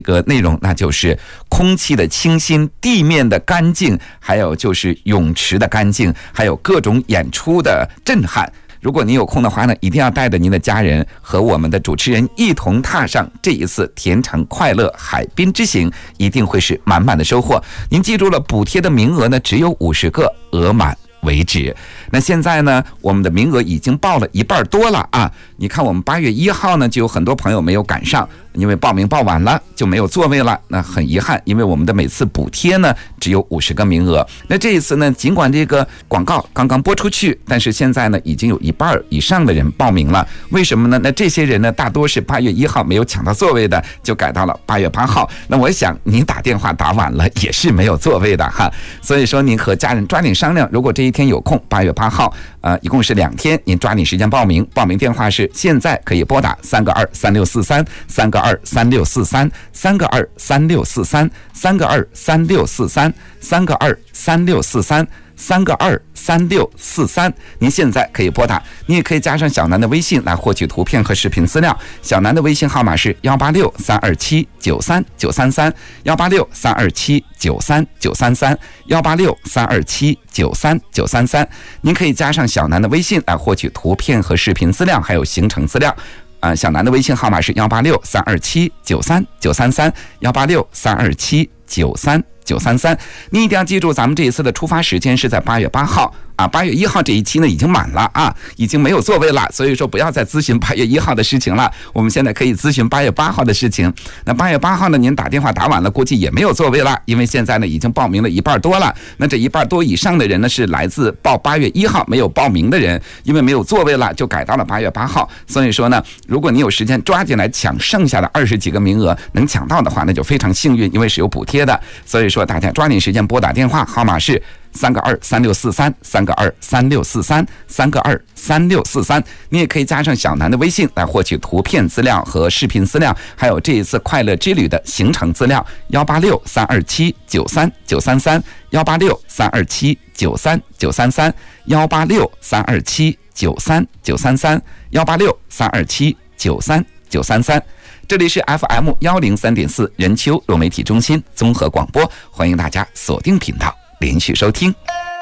个内容，那就是空气的清新、地面的干净，还有就是泳池的干净，还有各种演出的震撼。如果您有空的话呢，一定要带着您的家人和我们的主持人一同踏上这一次甜橙快乐海滨之行，一定会是满满的收获。您记住了，补贴的名额呢只有50个，额满为止。那现在呢，我们的名额已经报了一半多了啊！你看，我们8月1号呢，就有很多朋友没有赶上，因为报名报晚了，就没有座位了。那很遗憾，因为我们的每次补贴呢只有50个名额。那这一次呢，尽管这个广告刚刚播出去，但是现在呢，已经有一半以上的人报名了。为什么呢？那这些人呢，大多是8月1号没有抢到座位的，就改到了8月8号。那我想，您打电话打晚了也是没有座位的哈。所以说，您和家人抓紧商量，如果这一天有空，8月8号，一共是2天，您抓紧时间报名。报名电话是现在可以拨打3个23643 3个23643 3个23643 3个23643 3个23643 3个23643，您现在可以拨打，你也可以加上小南的微信来获取图片和视频资料。小南的微信号码是186-327-93933 186-327-93933 186-327-93933，您可以加上小南的微信来获取图片和视频资料，还有行程资料。小南的微信号码是186-327-93933 186-327-93933，你一定要记住，咱们这一次的出发时间是在8月8号啊，8月1号这一期呢已经满了啊，已经没有座位了，所以说不要再咨询8月1号的事情了，我们现在可以咨询8月8号的事情。那8月8号呢，您打电话打晚了，估计也没有座位了，因为现在呢已经报名了一半多了。那这一半多以上的人呢，是来自报8月1号没有报名的人，因为没有座位了，就改到了8月8号。所以说呢，如果你有时间抓紧来抢剩下的20几个名额，能抢到的话，那就非常幸运，因为是有补贴的。所以说大家抓紧时间拨打电话，号码是3个23643 3个23643 3个23643，你也可以加上小南的微信来获取图片资料和视频资料，还有这一次快乐之旅的行程资料。186-327-93933 186-327-93933 186-327-93933 186-327-93933。这里是 FM103.4 人丘融媒体中心综合广播，欢迎大家锁定频道连续收听。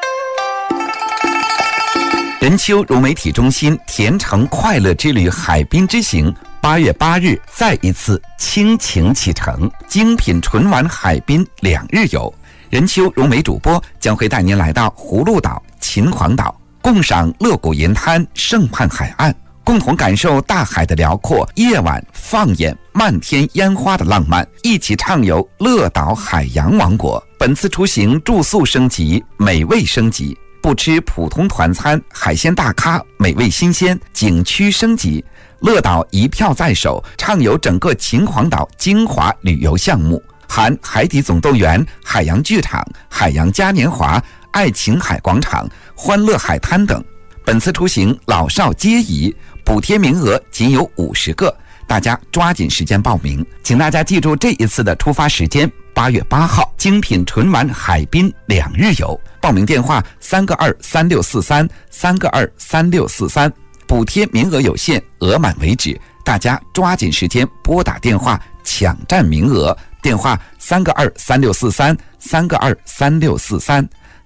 人丘融媒体中心甜橙快乐之旅海滨之行8月8日再一次倾情启程，精品纯玩海滨2日游。人丘融媒主播将会带您来到葫芦岛、秦皇岛，共赏乐谷银滩、盛畔海岸，共同感受大海的辽阔，夜晚放眼漫天烟花的浪漫，一起畅游乐岛海洋王国。本次出行住宿升级，美味升级，不吃普通团餐，海鲜大咖，美味新鲜，景区升级。乐岛一票在手，畅游整个秦皇岛精华旅游项目，含海底总动员、海洋剧场、海洋嘉年华、爱琴海广场、欢乐海滩等。本次出行老少皆宜，补贴名额仅有50个，大家抓紧时间报名。请大家记住这一次的出发时间，8月8号，精品纯玩海滨2日游。报名电话3个23643 3个23643，补贴名额有限，额满为止，大家抓紧时间拨打电话抢占名额。电话3个23643 3个23643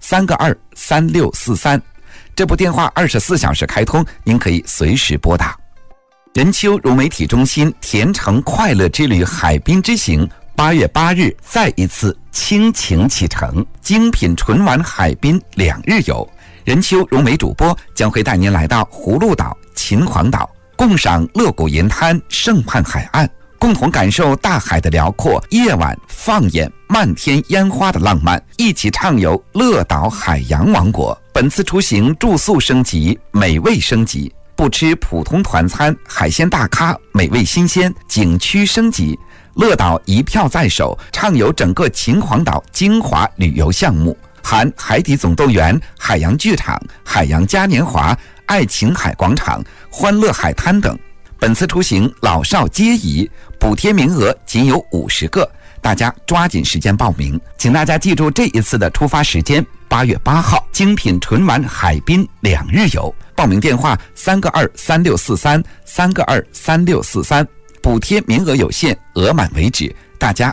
3个23643。这部电话24小时开通，您可以随时拨打。人丘融媒体中心甜橙快乐之旅海滨之行8月8日再一次倾情启程，精品纯玩海滨2日游。人丘融媒主播将会带您来到葫芦岛、秦皇岛，共赏乐谷银滩、盛畔海岸，共同感受大海的辽阔，夜晚放眼漫天烟花的浪漫，一起畅游乐岛海洋王国。本次出行住宿升级，美味升级，不吃普通团餐，海鲜大咖，美味新鲜，景区升级。乐岛一票在手，畅游整个秦皇岛精华旅游项目，含海底总动员、海洋剧场、海洋嘉年华、爱琴海广场、欢乐海滩等。本次出行老少皆宜，补贴名额仅有50个，大家抓紧时间报名。请大家记住这一次的出发时间8月8号，精品纯玩海滨2日游。报名电话3个23643 3个23643，补贴名额有限，额满为止， 大家